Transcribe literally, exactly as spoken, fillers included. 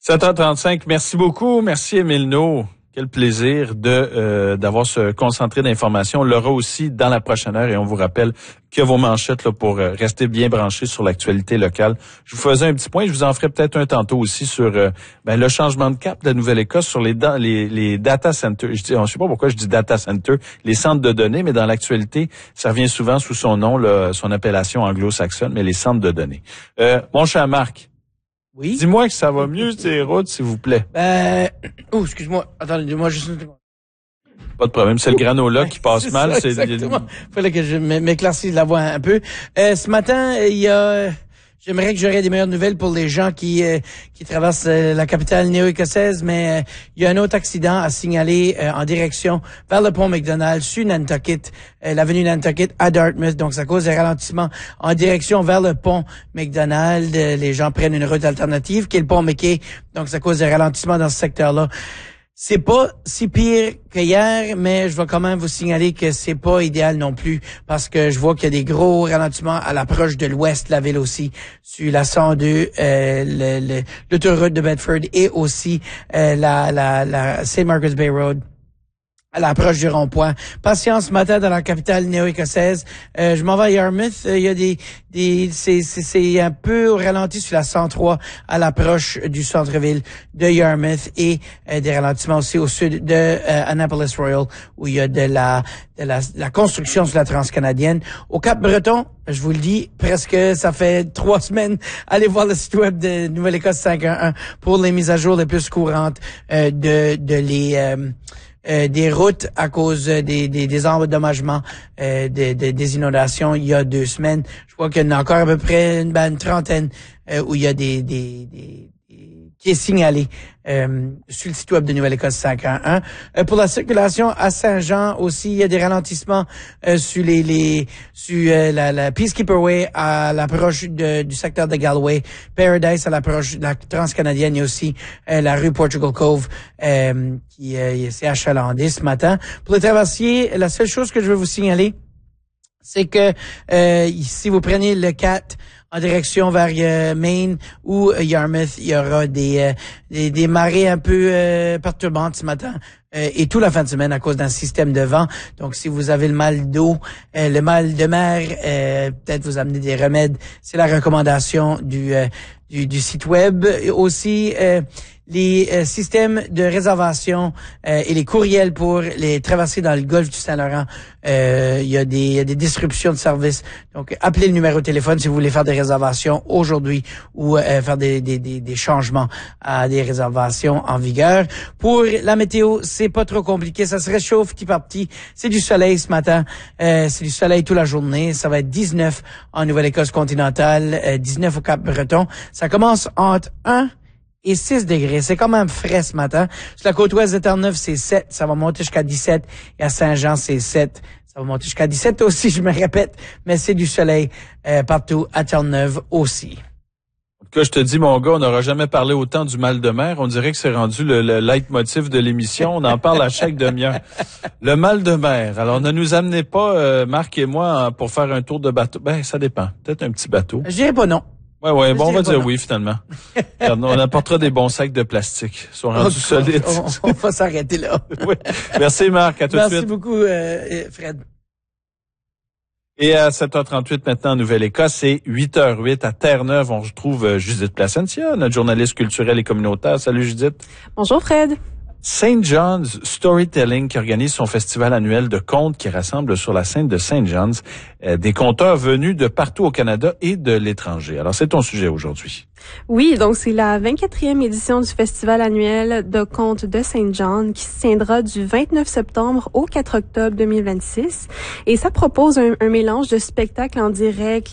sept heures trente-cinq, merci beaucoup. Merci Émile No. Quel plaisir de euh, d'avoir ce concentré d'informations. On l'aura aussi dans la prochaine heure et on vous rappelle que vos manchettes là pour euh, rester bien branchés sur l'actualité locale. Je vous faisais un petit point, je vous en ferai peut-être un tantôt aussi sur euh, ben, le changement de cap de la Nouvelle-Écosse sur les, da- les les data centers. Je dis, je sais pas pourquoi je dis data center, les centres de données, mais dans l'actualité, ça revient souvent sous son nom, là, son appellation anglo-saxonne, mais les centres de données. Euh, mon cher Marc. Oui. Dis-moi que ça va mieux ces routes, s'il vous plaît. Ben, oh, excuse-moi. Attendez-moi juste une seconde. Pas de problème, c'est le granola qui passe c'est mal. Ça, c'est exactement. Fallait que je m'éclaircisse la voix un peu. Euh, ce matin, il y a... J'aimerais que j'aurais des meilleures nouvelles pour les gens qui euh, qui traversent euh, la capitale néo-écossaise, mais euh, il y a un autre accident à signaler euh, en direction vers le pont McDonald sur Nantucket, euh, l'avenue Nantucket à Dartmouth. Donc, ça cause des ralentissements en direction vers le pont McDonald. Euh, les gens prennent une route alternative qui est le pont McKay. Donc, ça cause des ralentissements dans ce secteur-là. C'est pas si pire qu'hier, mais je vais quand même vous signaler que c'est pas idéal non plus parce que je vois qu'il y a des gros ralentissements à l'approche de l'ouest de la ville aussi, sur la cent deux, euh, le, le, l'autoroute de Bedford et aussi euh, la, la, la Saint Margaret's Bay Road. À l'approche du rond-point. Patience ce matin dans la capitale néo-écossaise. Euh, je m'en vais à Yarmouth. Il y a des, des, c'est, c'est, c'est un peu au ralenti sur la cent trois à l'approche du centre-ville de Yarmouth et euh, des ralentissements aussi au sud de euh, Annapolis Royal où il y a de la, de la, de la construction sur la transcanadienne. Au Cap-Breton, je vous le dis, presque ça fait trois semaines. Allez voir le site web de Nouvelle-Écosse cinq un un pour les mises à jour les plus courantes euh, de, de les, euh, Euh, des routes à cause des, des, des endommagements, euh, des, des, des inondations il y a deux semaines. Je crois qu'il y en a encore à peu près une, ben, une trentaine euh, où il y a des, des, des, des qui est signalé euh, sur le site web de Nouvelle-Écosse cinq un un. Euh, pour la circulation à Saint-Jean aussi, il y a des ralentissements euh, sur les, les sur euh, la, la Peacekeeper Way à l'approche de, du secteur de Galway, Paradise à l'approche de la transcanadienne et aussi euh, la rue Portugal Cove euh, qui euh, s'est achalandée ce matin. Pour les traversiers, la seule chose que je veux vous signaler, c'est que euh, si vous prenez le quatre en direction vers euh, Maine ou euh, Yarmouth, il y aura des, euh, des des marées un peu euh, perturbantes ce matin euh, et toute la fin de semaine à cause d'un système de vent. Donc, si vous avez le mal d'eau, euh, le mal de mer, euh, peut-être vous amener des remèdes. C'est la recommandation du euh, du, du site web. Et aussi, euh, les euh, systèmes de réservation euh, et les courriels pour les traversées dans le golfe du Saint-Laurent. Euh, il y a des, il y a des disruptions de service. Donc, appelez le numéro de téléphone si vous voulez faire des réservations aujourd'hui ou euh, faire des, des, des, des changements à des réservations en vigueur. Pour la météo, c'est pas trop compliqué. Ça se réchauffe petit par petit. C'est du soleil ce matin. Euh, c'est du soleil toute la journée. Ça va être dix-neuf en Nouvelle-Écosse continentale, euh, dix-neuf au Cap-Breton. Ça commence entre un et six degrés. C'est quand même frais ce matin. Sur la côte ouest de Terre-Neuve, c'est sept. Ça va monter jusqu'à dix-sept. Et à Saint-Jean, c'est sept. Ça va monter jusqu'à dix-sept aussi, je me répète. Mais c'est du soleil euh, partout à Terre-Neuve aussi. En tout cas, je te dis, mon gars, on n'aura jamais parlé autant du mal de mer. On dirait que c'est rendu le, le leitmotiv de l'émission. On en parle à chaque demi-heure. Le mal de mer. Alors, ne nous amenez pas, euh, Marc et moi, pour faire un tour de bateau. Ben, ça dépend. Peut-être un petit bateau. Je dirais pas non. Ouais, ouais, bon, on va dire non. Oui, finalement. Regarde, on apportera des bons sacs de plastique. Ils sont rendus oh, solides. On, on va s'arrêter là. Oui. Merci, Marc. À tout Merci de suite. Merci beaucoup, euh, Fred. Et à sept heures trente-huit maintenant en Nouvelle-Écosse, c'est huit heures huit à Terre-Neuve. On retrouve Judith Placentia, notre journaliste culturelle et communautaire. Salut Judith. Bonjour Fred. Saint John's Storytelling qui organise son festival annuel de contes qui rassemble sur la scène de Saint John's euh, des conteurs venus de partout au Canada et de l'étranger. Alors, c'est ton sujet aujourd'hui. Oui, donc c'est la vingt-quatrième édition du festival annuel de contes de Saint John qui se tiendra du vingt-neuf septembre au quatre octobre deux mille vingt-six et ça propose un, un mélange de spectacles en direct,